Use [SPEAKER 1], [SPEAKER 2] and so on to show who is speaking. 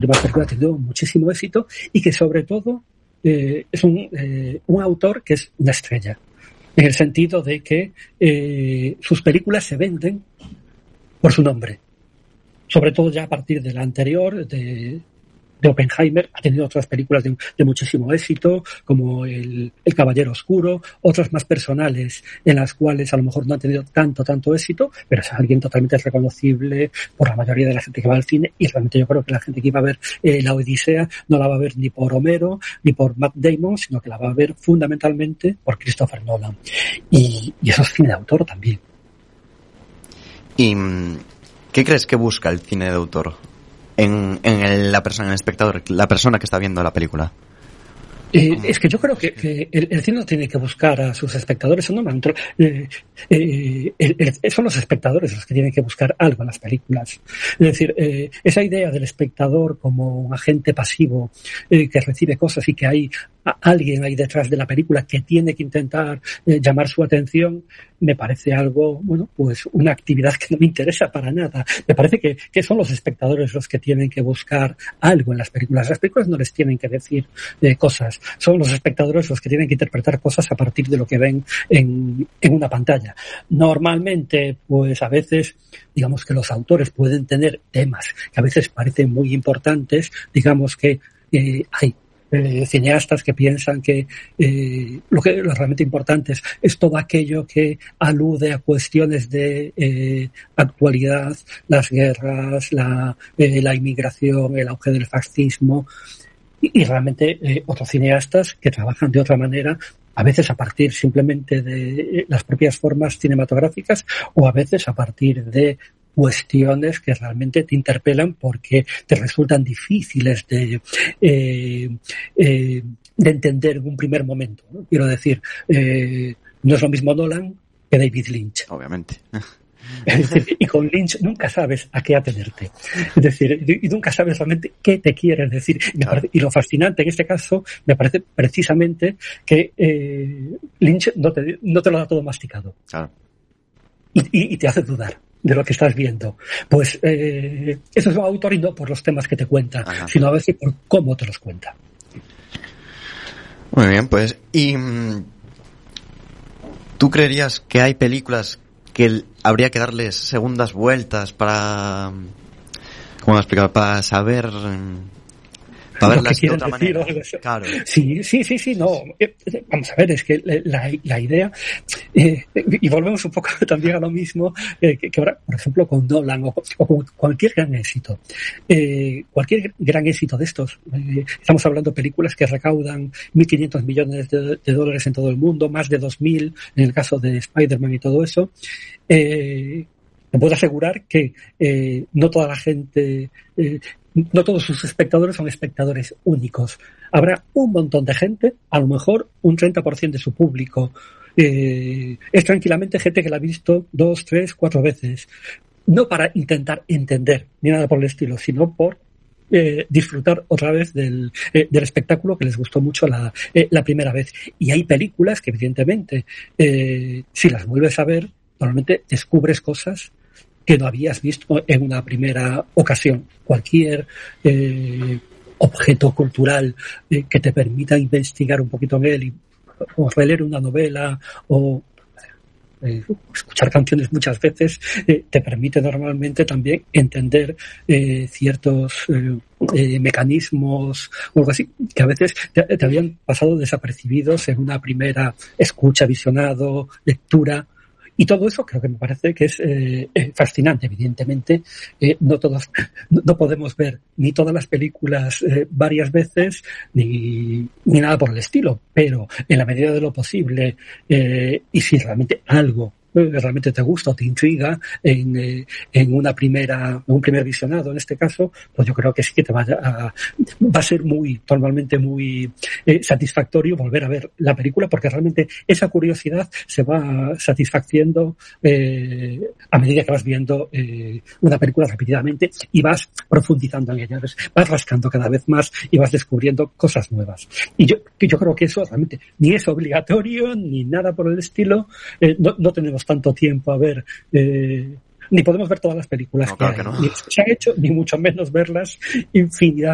[SPEAKER 1] últimas películas ha tenido muchísimo éxito y que sobre todo es un autor que es una estrella, en el sentido de que sus películas se venden por su nombre. Sobre todo ya a partir de la anterior, de Oppenheimer, ha tenido otras películas de muchísimo éxito, como el Caballero Oscuro, otras más personales, en las cuales a lo mejor no han tenido tanto éxito, pero es alguien totalmente reconocible por la mayoría de la gente que va al cine, y realmente yo creo que la gente que iba a ver La Odisea no la va a ver ni por Homero, ni por Matt Damon, sino que la va a ver fundamentalmente por Christopher Nolan. Y eso es cine de autor también.
[SPEAKER 2] ¿Y qué crees que busca el cine de autor en la persona, en el espectador, la persona que está viendo la película?
[SPEAKER 1] Es que yo creo que el cine no tiene que buscar a sus espectadores, son los espectadores los que tienen que buscar algo en las películas. Es decir, esa idea del espectador como un agente pasivo que recibe cosas y que hay alguien ahí detrás de la película que tiene que intentar llamar su atención, me parece algo, bueno, pues una actividad que no me interesa para nada. Me parece que son los espectadores los que tienen que buscar algo en las películas. Las películas no les tienen que decir cosas. Son los espectadores los que tienen que interpretar cosas a partir de lo que ven en una pantalla. Normalmente, pues a veces, digamos que los autores pueden tener temas que a veces parecen muy importantes, digamos que hay cineastas que piensan que lo realmente importante es todo aquello que alude a cuestiones de actualidad, las guerras, la inmigración, el auge del fascismo, y realmente otros cineastas que trabajan de otra manera, a veces a partir simplemente de las propias formas cinematográficas o a veces a partir de cuestiones que realmente te interpelan porque te resultan difíciles de entender en un primer momento, ¿no? Quiero decir, no es lo mismo Nolan que David Lynch.
[SPEAKER 2] Obviamente.
[SPEAKER 1] Es decir, y con Lynch nunca sabes a qué atenerte. Es decir, y nunca sabes realmente qué te quieren decir.
[SPEAKER 2] Claro.
[SPEAKER 1] Y lo fascinante en este caso me parece precisamente que Lynch no te lo da todo masticado.
[SPEAKER 2] Claro.
[SPEAKER 1] Y te hace dudar de lo que estás viendo. Pues eso es un autor y no por los temas que te cuenta,
[SPEAKER 2] Ajá,
[SPEAKER 1] sino a veces por cómo te los cuenta.
[SPEAKER 2] Muy bien, pues, ¿y tú creerías que hay películas que habría que darles segundas vueltas para, ¿cómo explicar? Para saber, para verlas de otra manera? Claro.
[SPEAKER 1] Sí, no. Vamos a ver, es que la idea, y volvemos un poco también a lo mismo, que ahora, por ejemplo, con Nolan o con cualquier gran éxito. Cualquier gran éxito de estos, estamos hablando de películas que recaudan 1.500 millones de dólares en todo el mundo, más de 2.000 en el caso de Spider-Man y todo eso. Te puedo asegurar que no toda la gente, no todos sus espectadores son espectadores únicos. Habrá un montón de gente, a lo mejor un 30% de su público es tranquilamente gente que la ha visto 2, 3, 4 veces. No para intentar entender ni nada por el estilo, sino por disfrutar otra vez del espectáculo que les gustó mucho la primera vez. Y hay películas que evidentemente si las vuelves a ver, normalmente descubres cosas que no habías visto en una primera ocasión. Cualquier objeto cultural que te permita investigar un poquito en él o releer una novela o escuchar canciones muchas veces te permite normalmente también entender ciertos mecanismos o algo así que a veces te habían pasado desapercibidos en una primera escucha, visionado, lectura. Y todo eso creo que me parece que es fascinante. Evidentemente, no podemos ver ni todas las películas varias veces, ni nada por el estilo, pero en la medida de lo posible, y si realmente algo realmente te gusta o te intriga en un primer visionado en este caso, pues yo creo que sí que va a ser normalmente muy satisfactorio volver a ver la película, porque realmente esa curiosidad se va satisfaciendo a medida que vas viendo una película repetidamente y vas profundizando en ella, vas rascando cada vez más y vas descubriendo cosas nuevas. Y yo creo que eso realmente ni es obligatorio ni nada por el estilo. No tenemos tanto tiempo a ver, ni podemos ver todas las películas
[SPEAKER 2] no, claro que no.
[SPEAKER 1] Ni se han hecho, ni mucho menos verlas infinidad